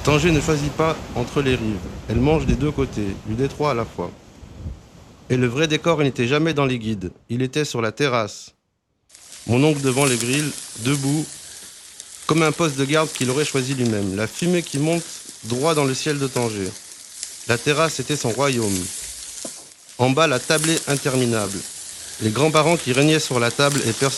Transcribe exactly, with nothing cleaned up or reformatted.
Tanger ne choisit pas entre les rives. Elle mange des deux côtés, du détroit à la fois. Et le vrai décor, il n'était jamais dans les guides. Il était sur la terrasse. Mon oncle devant le grill, debout, comme un poste de garde qu'il aurait choisi lui-même. La fumée qui monte droit dans le ciel de Tanger. La terrasse était son royaume. En bas, la tablée interminable. Les grands-parents qui régnaient sur la table et personne